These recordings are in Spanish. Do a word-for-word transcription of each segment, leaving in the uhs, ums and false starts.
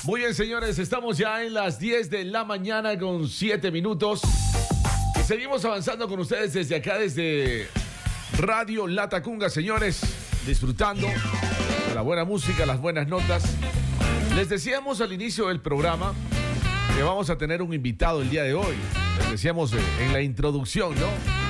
Muy bien, señores, estamos ya en las diez de la mañana con siete minutos. Y seguimos avanzando con ustedes desde acá, desde Radio Latacunga, señores, disfrutando de la buena música, las buenas notas. Les decíamos al inicio del programa que vamos a tener un invitado el día de hoy. Les decíamos eh, en la introducción, ¿no?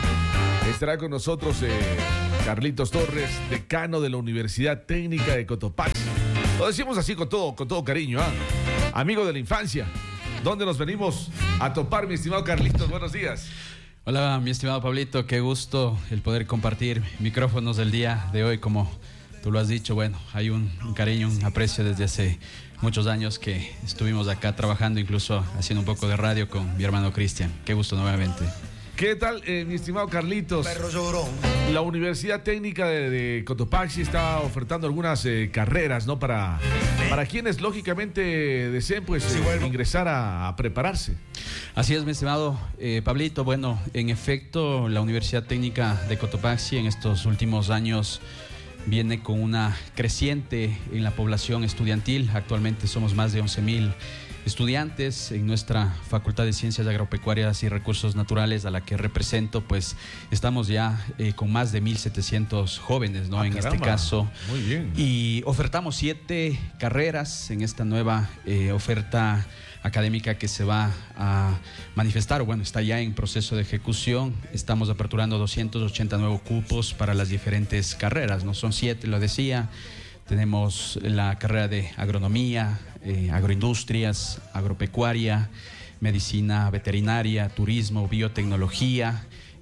Estará con nosotros eh, Carlitos Torres, decano de la Universidad Técnica de Cotopaxi. Lo decimos así con todo, con todo cariño, ¿ah? Amigo de la infancia. ¿Dónde nos venimos a topar, mi estimado Carlitos? Buenos días. Hola, mi estimado Pablito. Qué gusto el poder compartir micrófonos del día de hoy. Como tú lo has dicho, bueno, hay un, un cariño, un aprecio desde hace muchos años que estuvimos acá trabajando, incluso haciendo un poco de radio con mi hermano Cristian. Qué gusto nuevamente. ¿Qué tal, eh, mi estimado Carlitos? Perro llorón. La Universidad Técnica de, de Cotopaxi está ofertando algunas eh, carreras, ¿no? Para, para quienes, lógicamente, deseen pues, Sí, eh, bueno. ingresar a, a prepararse. Así es, mi estimado eh, Pablito. Bueno, en efecto, la Universidad Técnica de Cotopaxi en estos últimos años viene con una creciente en la población estudiantil. Actualmente somos más de once mil estudiantes en nuestra Facultad de Ciencias Agropecuarias y Recursos Naturales, a la que represento. Pues estamos ya eh, con más de mil setecientos jóvenes, ¿no? Ah, en caramba. este caso. Muy bien. Y ofertamos siete carreras en esta nueva eh, oferta académica que se va a manifestar, o bueno, está ya en proceso de ejecución. Estamos aperturando doscientos ochenta nuevos cupos para las diferentes carreras, ¿no? Son siete, lo decía. Tenemos la carrera de agronomía, eh, agroindustrias, agropecuaria, medicina veterinaria, turismo, biotecnología,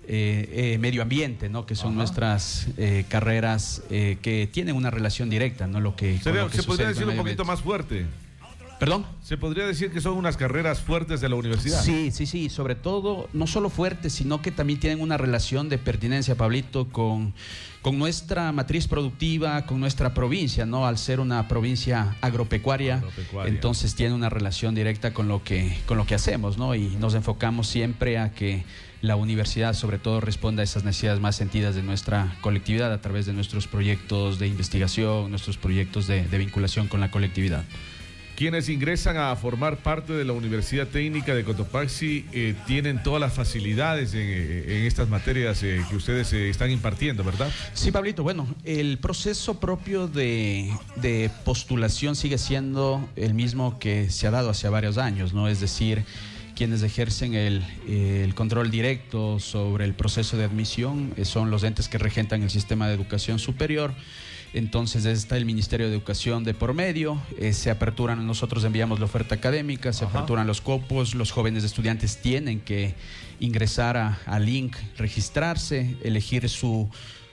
eh, eh, medio ambiente, ¿no? Que son Ajá. nuestras eh, carreras eh, que tienen una relación directa, ¿no? Lo que, con Sería- lo que se sucede podría con decir el un medio poquito ambiente. más fuerte. ¿Perdón? Se podría decir que son unas carreras fuertes de la universidad. Sí, sí, sí, sobre todo, no solo fuertes, sino que también tienen una relación de pertinencia, Pablito, con, con nuestra matriz productiva, con nuestra provincia, ¿no? Al ser una provincia agropecuaria, Agropecuaria. entonces tiene una relación directa con lo que, con lo que hacemos, ¿no? Y nos enfocamos siempre a que la universidad, sobre todo, responda a esas necesidades más sentidas de nuestra colectividad a través de nuestros proyectos de investigación, nuestros proyectos de, de vinculación con la colectividad. Quienes ingresan a formar parte de la Universidad Técnica de Cotopaxi eh, tienen todas las facilidades en, en estas materias eh, que ustedes eh, están impartiendo, ¿verdad? Sí, Pablito, bueno, el proceso propio de, de postulación sigue siendo el mismo que se ha dado hace varios años, ¿no? Es decir, quienes ejercen el, el control directo sobre el proceso de admisión eh, son los entes que regentan el sistema de educación superior. Entonces está el Ministerio de Educación de por medio, eh, se aperturan, nosotros enviamos la oferta académica, se Ajá. aperturan los cupos, los jóvenes estudiantes tienen que ingresar a, a link, registrarse, elegir su,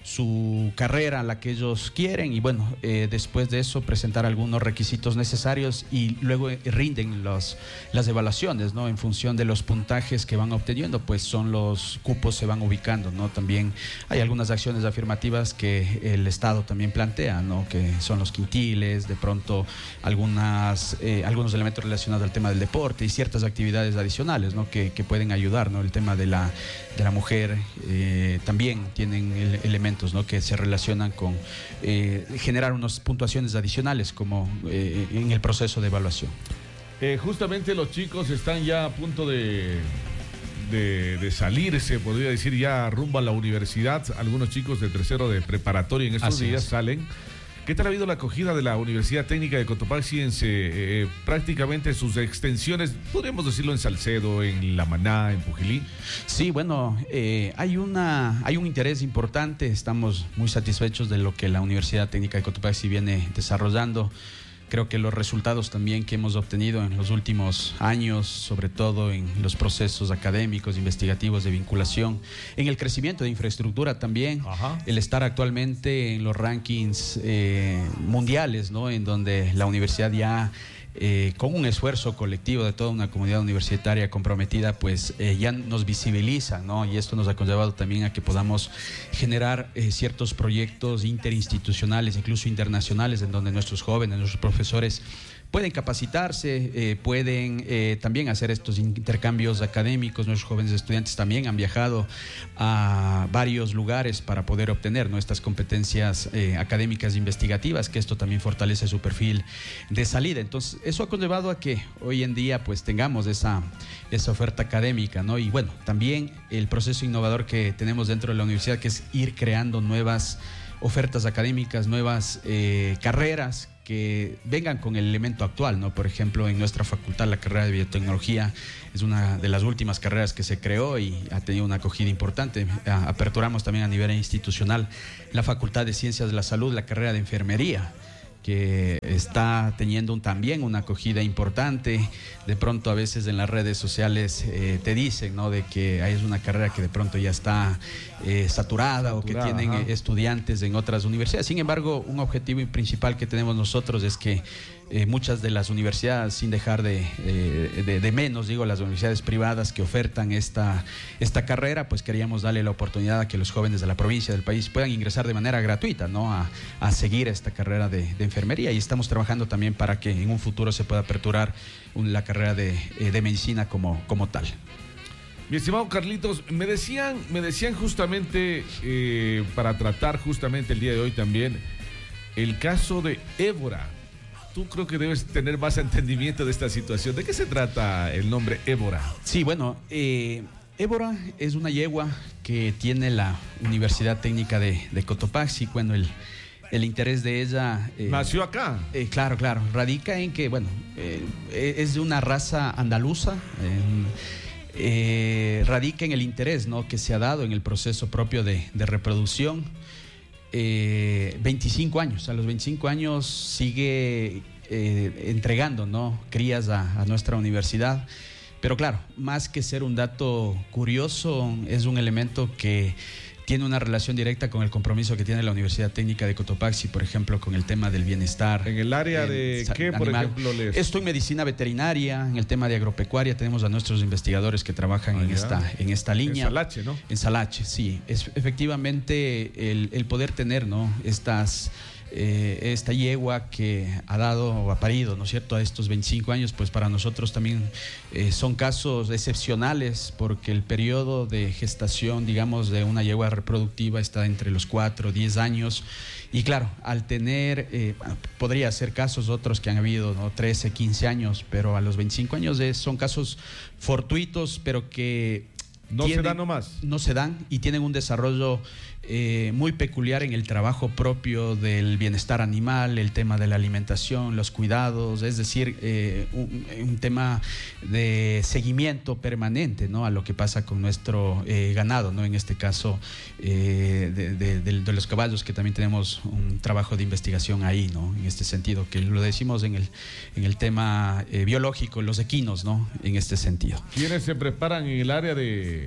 su carrera, la que ellos quieren, y bueno, eh, después de eso presentar algunos requisitos necesarios y luego eh, rinden los, las evaluaciones, ¿no? En función de los puntajes que van obteniendo, pues son los cupos se van ubicando, ¿no? También hay algunas acciones afirmativas que el Estado también plantea, ¿no? Que son los quintiles, de pronto algunas, eh, algunos elementos relacionados al tema del deporte y ciertas actividades adicionales, ¿no? Que, que pueden ayudar, ¿no? El tema de la, de la mujer eh, también tienen el, elementos, ¿no? Que se relacionan con eh, generar unas puntuaciones adicionales como eh, en el proceso de evaluación. Eh, justamente los chicos están ya a punto de, de, de salirse, podría decir, ya rumbo a la universidad. Algunos chicos de tercero de preparatoria en estos Así días es. salen. ¿Qué tal ha habido la acogida de la Universidad Técnica de Cotopaxi en se- eh, prácticamente sus extensiones, podríamos decirlo, en Salcedo, en La Maná, en Pujilí? Sí, bueno, eh, hay una hay un interés importante. Estamos muy satisfechos de lo que la Universidad Técnica de Cotopaxi viene desarrollando. Creo que los resultados también que hemos obtenido en los últimos años, sobre todo en los procesos académicos, investigativos de vinculación, en el crecimiento de infraestructura también, Ajá. el estar actualmente en los rankings eh, mundiales, ¿no? En donde la universidad ya eh, con un esfuerzo colectivo de toda una comunidad universitaria comprometida, pues eh, ya nos visibiliza, ¿no? Y esto nos ha conllevado también a que podamos generar eh, ciertos proyectos interinstitucionales, incluso internacionales, en donde nuestros jóvenes, nuestros profesores pueden capacitarse, eh, pueden eh, también hacer estos intercambios académicos. Nuestros jóvenes estudiantes también han viajado a varios lugares para poder obtener, ¿no?, estas competencias eh, académicas e investigativas, que esto también fortalece su perfil de salida. Entonces, eso ha conllevado a que hoy en día pues tengamos esa, esa oferta académica, ¿no? Y bueno, también el proceso innovador que tenemos dentro de la universidad, que es ir creando nuevas ofertas académicas, nuevas eh, carreras que vengan con el elemento actual, ¿no? Por ejemplo, en nuestra facultad la carrera de biotecnología es una de las últimas carreras que se creó y ha tenido una acogida importante. Aperturamos también a nivel institucional la Facultad de Ciencias de la Salud, la carrera de enfermería, que está teniendo un, también una acogida importante. De pronto a veces en las redes sociales eh, te dicen, ¿no?, de que es una carrera que de pronto ya está eh, saturada, saturada o que tienen ajá. estudiantes en otras universidades. Sin embargo, un objetivo principal que tenemos nosotros es que eh, muchas de las universidades, sin dejar de, eh, de, de menos, digo, las universidades privadas que ofertan esta, esta carrera, pues queríamos darle la oportunidad a que los jóvenes de la provincia, del país, puedan ingresar de manera gratuita, ¿no?, a, a seguir esta carrera de, de enfermería, y estamos trabajando también para que en un futuro se pueda aperturar un, la carrera de, eh, de medicina como, como tal. Mi estimado Carlitos, me decían, me decían justamente eh, para tratar justamente el día de hoy también el caso de Évora. Tú creo que debes tener más entendimiento de esta situación. ¿De qué se trata el nombre Évora? Sí, bueno, eh, Évora es una yegua que tiene la Universidad Técnica de, de Cotopaxi. Bueno, el El interés de ella... Eh, ¿Nació acá? Eh, claro, claro. Radica en que, bueno, eh, es de una raza andaluza. Eh, eh, radica en el interés, ¿no?, que se ha dado en el proceso propio de, de reproducción. Eh, veinticinco años. A los veinticinco años sigue eh, entregando, ¿no?, crías a, a nuestra universidad. Pero claro, más que ser un dato curioso, es un elemento que tiene una relación directa con el compromiso que tiene la Universidad Técnica de Cotopaxi, por ejemplo, con el tema del bienestar. ¿En el área de qué, por ejemplo? Les... Esto en medicina veterinaria, en el tema de agropecuaria, tenemos a nuestros investigadores que trabajan ah, en, esta, en esta línea. En Salache, ¿no? En Salache, sí. Es efectivamente el, el poder tener, ¿no?, estas... Eh, esta yegua que ha dado o ha parido, ¿no es cierto?, a estos veinticinco años, pues para nosotros también eh, son casos excepcionales, porque el periodo de gestación, digamos, de una yegua reproductiva está entre los cuatro, diez años, y claro, al tener, eh, podría ser casos otros que han habido, ¿no?, trece, quince años, pero a los veinticinco años es, son casos fortuitos, pero que no tienen, se dan nomás. No se dan y tienen un desarrollo eh, muy peculiar en el trabajo propio del bienestar animal, el tema de la alimentación, los cuidados, es decir, eh, un, un tema de seguimiento permanente, ¿no?, a lo que pasa con nuestro eh, ganado, ¿no?, en este caso eh, de, de, de, de los caballos, que también tenemos un trabajo de investigación ahí, ¿no?, en este sentido, que lo decimos en el, en el tema eh, biológico, los equinos, ¿no?, en este sentido. ¿Quiénes se preparan en el área de...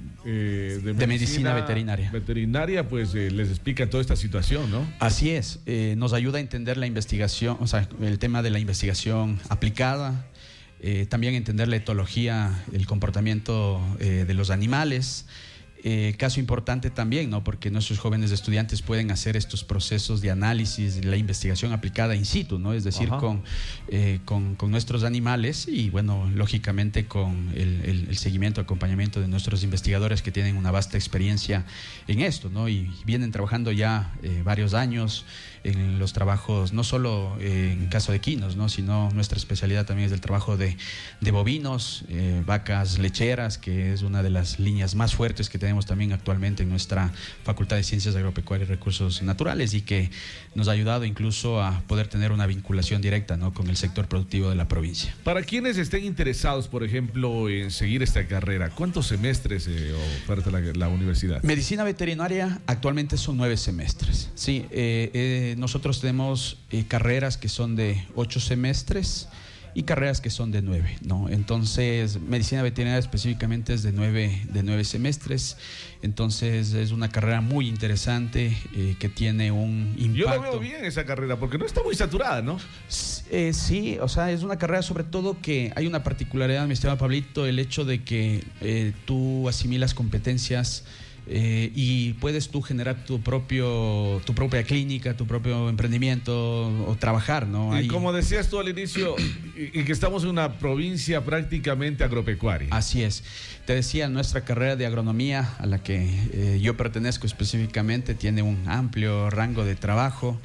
Eh, de, medicina, de medicina veterinaria. Veterinaria, pues eh, les explica toda esta situación, ¿no? Así es, eh, nos ayuda a entender la investigación, o sea, el tema de la investigación aplicada, eh, también entender la etología, el comportamiento eh, de los animales. Eh, caso importante también, ¿no?, porque nuestros jóvenes estudiantes pueden hacer estos procesos de análisis, la investigación aplicada in situ, ¿no?, es decir, con, eh, con, con nuestros animales y, bueno, lógicamente con el, el, el seguimiento, acompañamiento de nuestros investigadores que tienen una vasta experiencia en esto, ¿no?, y vienen trabajando ya eh, varios años en los trabajos, no solo eh, en caso de equinos, ¿no?, sino nuestra especialidad también es del trabajo de, de bovinos, eh, vacas lecheras, que es una de las líneas más fuertes que tenemos también actualmente en nuestra Facultad de Ciencias Agropecuarias y Recursos Naturales, y que nos ha ayudado incluso a poder tener una vinculación directa, ¿no?, con el sector productivo de la provincia. Para quienes estén interesados, por ejemplo, en seguir esta carrera, ¿cuántos semestres eh, oferta la, la universidad? Medicina veterinaria actualmente son nueve semestres. Sí, eh, eh, nosotros tenemos eh, carreras que son de ocho semestres y carreras que son de nueve, ¿no? Entonces, medicina veterinaria específicamente es de nueve, de nueve semestres. Entonces, es una carrera muy interesante eh, que tiene un impacto. Yo lo veo bien esa carrera, porque no está muy saturada, ¿no? Eh, sí, o sea, es una carrera sobre todo que hay una particularidad, mi estimado Pablito, el hecho de que eh, tú asimilas competencias Eh, y puedes tú generar tu propio tu propia clínica, tu propio emprendimiento o trabajar, ¿no? Y Ahí. Como decías tú al inicio, y, y que estamos en una provincia prácticamente agropecuaria. Así es. Te decía, nuestra carrera de agronomía, a la que eh, yo pertenezco específicamente, tiene un amplio rango de trabajo.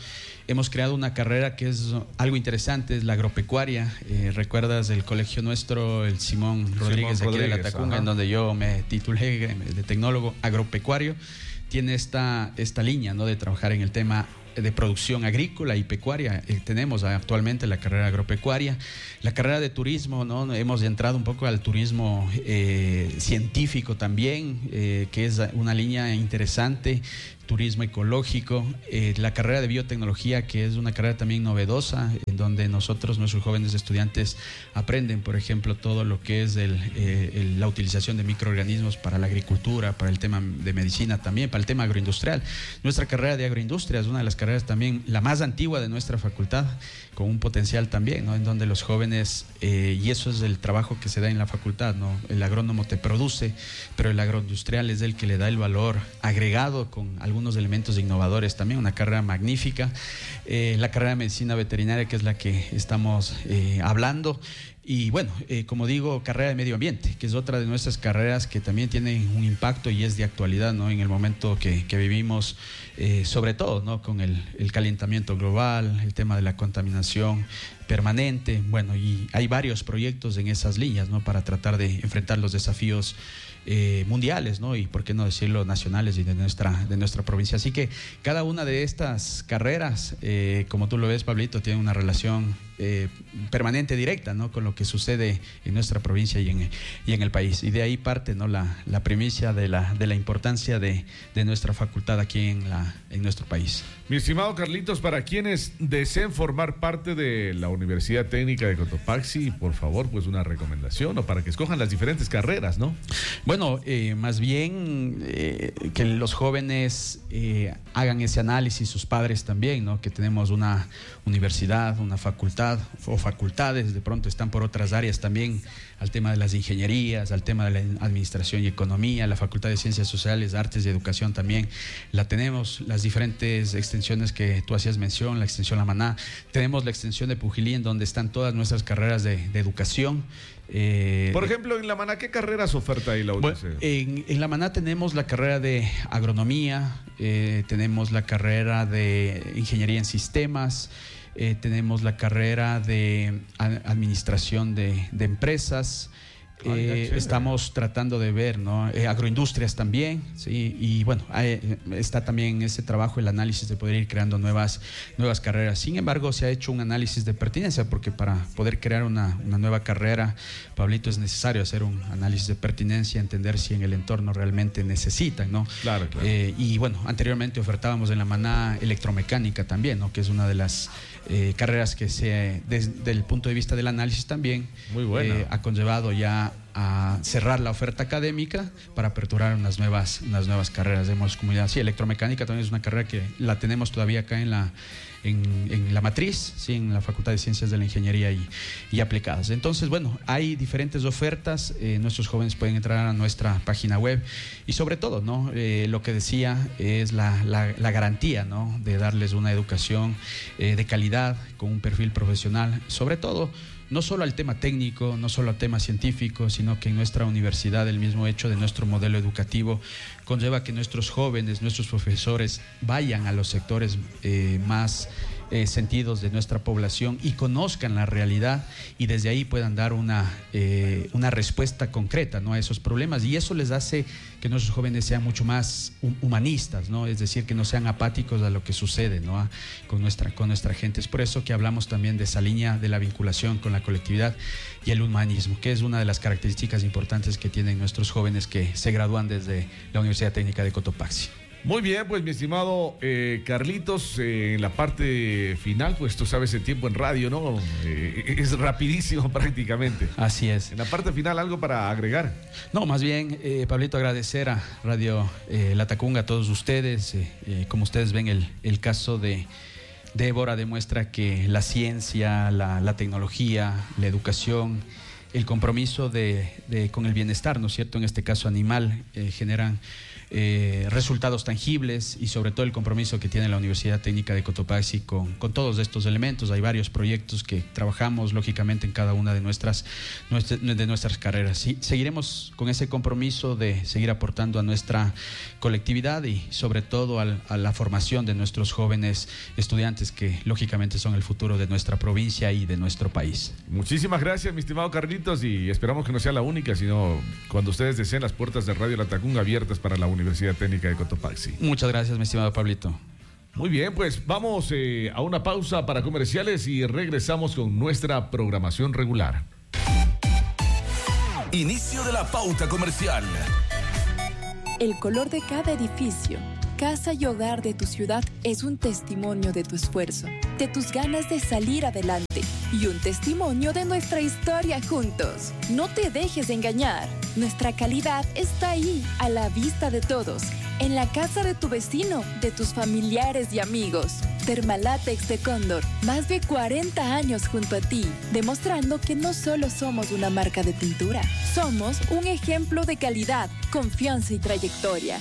hemos creado una carrera que es algo interesante, es la agropecuaria. Eh, ¿Recuerdas el colegio nuestro, el Simón Rodríguez, Simón aquí Rodríguez, de La Tacunga, ajá. en donde yo me titulé de tecnólogo agropecuario? Tiene esta, esta línea, ¿no?, de trabajar en el tema de producción agrícola y pecuaria. Eh, tenemos actualmente la carrera agropecuaria, la carrera de turismo, ¿no? Hemos entrado un poco al turismo eh, científico también, eh, que es una línea interesante, turismo ecológico, eh, la carrera de biotecnología, que es una carrera también novedosa, en donde nosotros, nuestros jóvenes estudiantes, aprenden, por ejemplo, todo lo que es el, eh, el, la utilización de microorganismos para la agricultura, para el tema de medicina también, para el tema agroindustrial. Nuestra carrera de agroindustria es una de las carreras también, la más antigua de nuestra facultad, con un potencial también, ¿no?, en donde los jóvenes, eh, y eso es el trabajo que se da en la facultad, ¿no? El agrónomo te produce, pero el agroindustrial es el que le da el valor agregado con algunos elementos innovadores también, una carrera magnífica. Eh, la carrera de medicina veterinaria, que es la que estamos eh, hablando. Y bueno, eh, como digo, carrera de medio ambiente, que es otra de nuestras carreras que también tiene un impacto y es de actualidad, ¿no?, en el momento que, que vivimos, eh, sobre todo, ¿no?, con el, el calentamiento global, el tema de la contaminación permanente. Bueno, y hay varios proyectos en esas líneas, ¿no?, para tratar de enfrentar los desafíos eh, mundiales, ¿no?, y por qué no decirlo nacionales y de nuestra, de nuestra provincia. Así que cada una de estas carreras, eh, como tú lo ves, Pablito, tiene una relación eh, permanente, directa, ¿no?, con lo que sucede en nuestra provincia y en, y en el país. Y de ahí parte, ¿no?, la, la primicia de la, de la importancia de, de nuestra facultad aquí en, la, en nuestro país. Mi estimado Carlitos, para quienes deseen formar parte de la Universidad Técnica de Cotopaxi, por favor, pues una recomendación, o para que escojan las diferentes carreras, ¿no? Bueno, eh, más bien eh, que los jóvenes eh, hagan ese análisis, sus padres también, ¿no?, que tenemos una universidad, una facultad o facultades, de pronto están por otras áreas también, al tema de las ingenierías, al tema de la administración y economía, la Facultad de Ciencias Sociales, Artes y Educación también la tenemos, las diferentes extensiones que tú hacías mención, la extensión La Maná, tenemos la extensión de Pujilí, en donde están todas nuestras carreras de, de educación. Eh, Por ejemplo, en La Maná, ¿qué carreras oferta ahí la U T C? Bueno, en, en La Maná tenemos la carrera de agronomía, eh, tenemos la carrera de ingeniería en sistemas, eh, tenemos la carrera de administración de, de empresas. Eh, estamos tratando de ver, ¿no?, eh, agroindustrias también, ¿sí? Y bueno, hay, está también ese trabajo, el análisis de poder ir creando nuevas, nuevas carreras. Sin embargo, se ha hecho un análisis de pertinencia, porque para poder crear una, una nueva carrera, Pablito, es necesario hacer un análisis de pertinencia, entender si en el entorno realmente necesitan, ¿no? Claro, claro. Eh, y bueno, anteriormente ofertábamos en La Maná electromecánica también, ¿no?, que es una de las eh, carreras que se, desde el punto de vista del análisis también, muy buena, eh, ha conllevado ya a cerrar la oferta académica para aperturar unas nuevas, unas nuevas carreras. Hemos comunidad, sí, electromecánica también es una carrera que la tenemos todavía acá en la, en, en la matriz, sí, en la Facultad de Ciencias de la Ingeniería y, y Aplicadas. Entonces, bueno, hay diferentes ofertas, eh, nuestros jóvenes pueden entrar a nuestra página web y sobre todo, ¿no?, eh, lo que decía es la, la, la garantía, ¿no?, de darles una educación eh, de calidad, con un perfil profesional, sobre todo no solo al tema técnico, no solo al tema científico, sino que en nuestra universidad el mismo hecho de nuestro modelo educativo conlleva que nuestros jóvenes, nuestros profesores vayan a los sectores eh, más eh, sentidos de nuestra población y conozcan la realidad y desde ahí puedan dar una, eh, una respuesta concreta, ¿no?, a esos problemas, y eso les hace que nuestros jóvenes sean mucho más humanistas, ¿no?, es decir, que no sean apáticos a lo que sucede, ¿no?, a, con, nuestra, con nuestra gente. Es por eso que hablamos también de esa línea de la vinculación con la colectividad y el humanismo, que es una de las características importantes que tienen nuestros jóvenes que se gradúan desde la Universidad Técnica de Cotopaxi. Muy bien, pues mi estimado eh, Carlitos, eh, en la parte final, pues tú sabes, el tiempo en radio, ¿no? Eh, es rapidísimo prácticamente. Así es. En la parte final, ¿algo para agregar? No, más bien, eh, Pablito, agradecer a Radio eh, La Tacunga, a todos ustedes. Eh, eh, como ustedes ven, el, el caso de Débora demuestra que la ciencia, la, la tecnología, la educación, el compromiso de, de, con el bienestar, ¿no es cierto?, en este caso animal, eh, generan eh, resultados tangibles y sobre todo el compromiso que tiene la Universidad Técnica de Cotopaxi con, con todos estos elementos. Hay varios proyectos que trabajamos lógicamente en cada una de nuestras, nuestra, de nuestras carreras. Sí, seguiremos con ese compromiso de seguir aportando a nuestra colectividad y sobre todo al, a la formación de nuestros jóvenes estudiantes que lógicamente son el futuro de nuestra provincia y de nuestro país. Muchísimas gracias, mi estimado Carlitos, y esperamos que no sea la única, sino cuando ustedes deseen, las puertas de Radio Latacunga abiertas para la Universidad Técnica de Cotopaxi. Muchas gracias, mi estimado Pablito. Muy bien, pues vamos eh, a una pausa para comerciales y regresamos con nuestra programación regular. Inicio de la pauta comercial. El color de cada edificio, casa y hogar de tu ciudad es un testimonio de tu esfuerzo, de tus ganas de salir adelante y un testimonio de nuestra historia juntos. No te dejes engañar. Nuestra calidad está ahí, a la vista de todos, en la casa de tu vecino, de tus familiares y amigos. Termalátex de Cóndor, más de cuarenta años junto a ti, demostrando que no solo somos una marca de pintura, somos un ejemplo de calidad, confianza y trayectoria.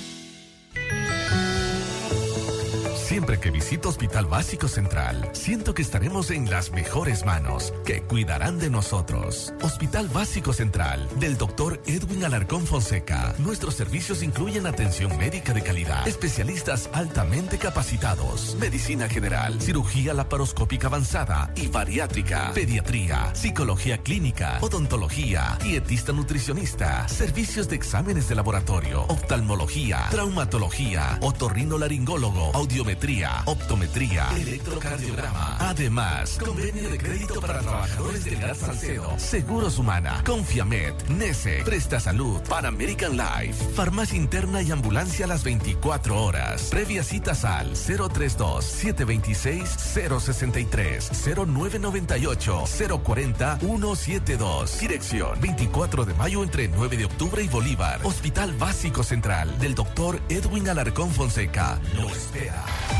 Siempre que visito Hospital Básico Central, siento que estaremos en las mejores manos, que cuidarán de nosotros. Hospital Básico Central, del doctor Edwin Alarcón Fonseca. Nuestros servicios incluyen atención médica de calidad, especialistas altamente capacitados, medicina general, cirugía laparoscópica avanzada y bariátrica, pediatría, psicología clínica, odontología, dietista nutricionista, servicios de exámenes de laboratorio, oftalmología, traumatología, otorrinolaringólogo, audiometría, optometría, electrocardiograma. Además, convenio de crédito para trabajadores del Gas Salcedo, Seguros Humana, Confiamed, Nese, Presta Salud, Pan American Life, farmacia interna y ambulancia a las veinticuatro horas. Previa citas al cero treinta y dos, setecientos veintiséis, cero sesenta y tres, cero nueve noventa y ocho, cero cuarenta, ciento setenta y dos. Dirección veinticuatro de mayo entre nueve de octubre y Bolívar. Hospital Básico Central del doctor Edwin Alarcón Fonseca. Lo espera.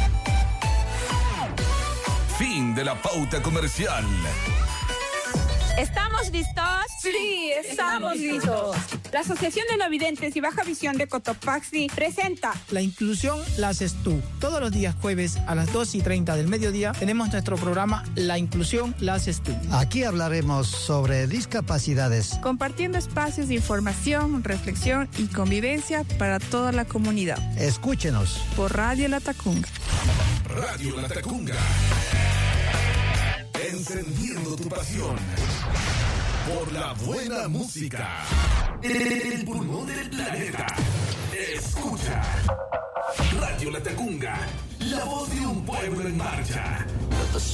Fin de la pauta comercial. ¿Estamos listos? Sí, estamos listos. La Asociación de No Videntes y Baja Visión de Cotopaxi presenta La inclusión la haces tú. Todos los días jueves a las dos y treinta del mediodía tenemos nuestro programa La inclusión la haces tú. Aquí hablaremos sobre discapacidades, compartiendo espacios de información, reflexión y convivencia para toda la comunidad. Escúchenos Por Radio Latacunga. Radio Latacunga. Encendiendo tu pasión por la buena música. El pulmón del planeta. Escucha. Radio Latacunga, la voz de un pueblo en marcha.